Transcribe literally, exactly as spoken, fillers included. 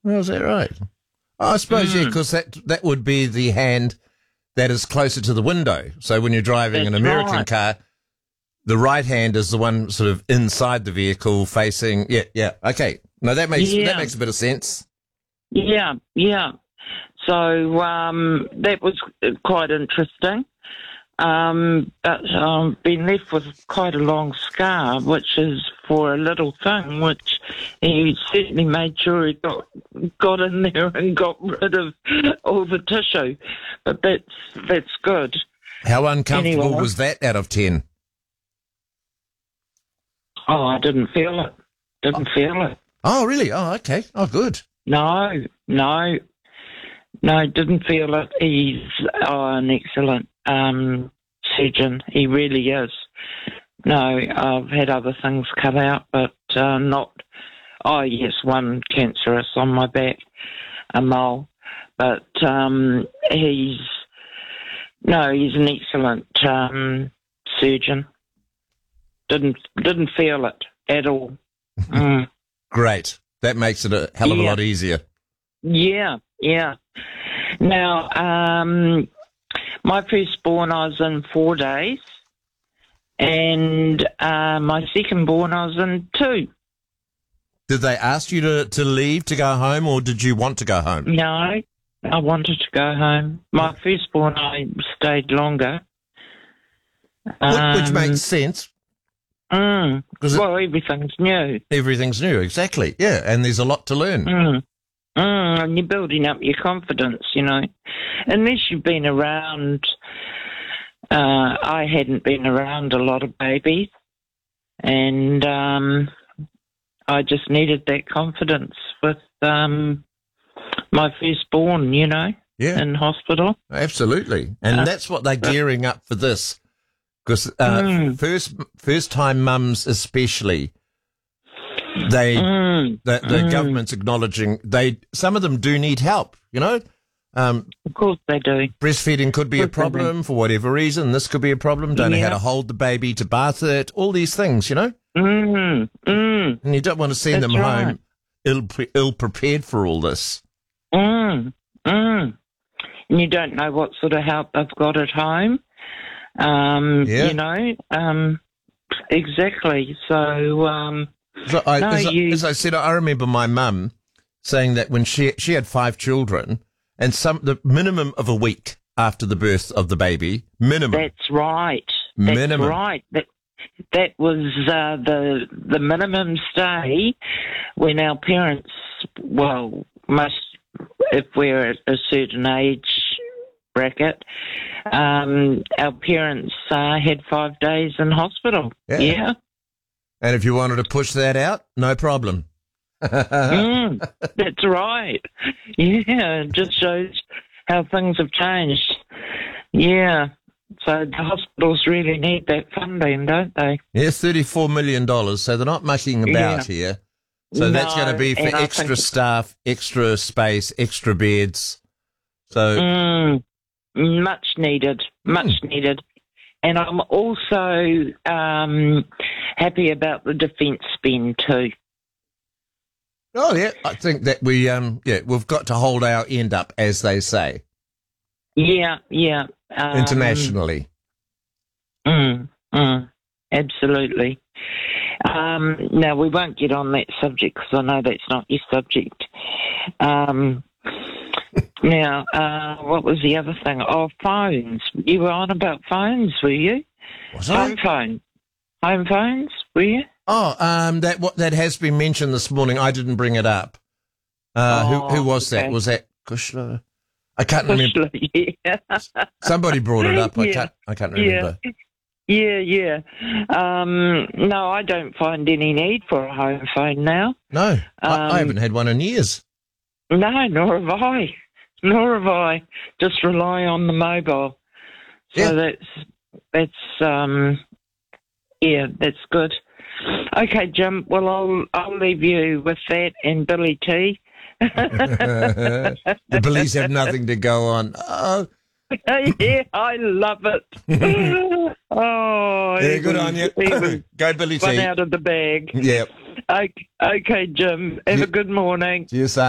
Oh, is that right? Oh, I suppose, mm. yeah, because that, that would be the hand that is closer to the window. So when you're driving That's an American right. car, the right hand is the one sort of inside the vehicle facing. Yeah, yeah. Okay. No, that makes Yeah. that makes a bit of sense. Yeah, yeah. So um, that was quite interesting. Um, but I've been left with quite a long scar, which is for a little thing, which he certainly made sure he got got in there and got rid of all the tissue. But that's that's good. How uncomfortable Anyway. was that out of ten? Oh, I didn't feel it. Didn't feel it. Oh, really? Oh, okay. Oh, good. No, no, no, didn't feel it. He's oh, an excellent um, surgeon. He really is. No, I've had other things cut out, but uh, not. Oh, yes, one cancerous on my back, a mole. But um, he's no, he's an excellent um, surgeon. Didn't didn't feel it at all. Mm. Great. That makes it a hell of a Yeah. lot easier. Yeah, yeah. Now, um, my firstborn I was in four days, and uh, my secondborn I was in two. Did they ask you to, to leave to go home, or did you want to go home? No, I wanted to go home. My firstborn I stayed longer. Which, which Um, makes sense. Mm, 'Cause it- well, everything's new. Everything's new, exactly. Yeah, and there's a lot to learn. Mm. Mm, and you're building up your confidence, you know. Unless you've been around, uh, I hadn't been around a lot of babies, and um, I just needed that confidence with um, my firstborn, you know, Yeah, in hospital. absolutely. And Uh, that's what they're gearing up for this. Because uh, Mm. first, first-time mums especially, they Mm, the, the Mm. government's acknowledging they some of them do need help. You know, um, of course they do. breastfeeding could be a Of course they do. problem for whatever reason. This could be a problem. Don't know how Yeah. to hold the baby, to bath it, all these things. You know, Mm, mm, and you don't want to send That's them right. home ill pre- ill prepared for all this. mm, mm. And you don't know what sort of help they've got at home. Um, Yeah. You know, um, exactly. So, um, So I, No, as, I, you- as I said, I remember my mum saying that when she she had five children, and some the minimum of a week after the birth of the baby, minimum. that's right. That's Minimum. right. That that was uh, the the minimum stay when our parents, well, most if we're at a certain age bracket, um, our parents uh, had five days in hospital. Yeah. yeah. And if you wanted to push that out, no problem. Mm, that's right. Yeah, it just shows how things have changed. Yeah. So the hospitals really need that funding, don't they? Yes, thirty-four million dollars, so they're not mucking about Yeah. here. So that's No, going to be for and I extra think- staff, extra space, extra beds. So, Mm, much needed, much Hmm. needed. And I'm also um, happy about the defence spend too. oh yeah, I think that we, um, yeah, we've got to hold our end up, as they say, Yeah, yeah. Um, internationally. Mm, mm, absolutely. Um, now, we won't get on that subject because I know that's not your subject. Um, now, uh, what was the other thing? Oh, phones. You were on about phones, were you? Was I? Home phone. Home phones, were you? Oh, um, that what that has been mentioned this morning. I didn't bring it up. Uh, Oh, who who was that? okay. Was that Kushler? I can't remember. yeah. Somebody brought it up. I Yeah. can't. I can't Yeah. remember. Yeah, yeah. Um, no, I don't find any need for a home phone now. No, I, I Um, haven't had one in years. No, nor have I. Nor have I. Just rely on the mobile. So Yeah. that's that's um yeah, that's good. Okay, Jim. Well, I'll I'll leave you with that and Billy T. The police have nothing to go on. Oh, Yeah, I love it. Oh, yeah, he good was- on you. he was Go, Billy one T. out of the bag. Yep. Okay, okay, Jim. Have Yeah. a good morning. See you, son.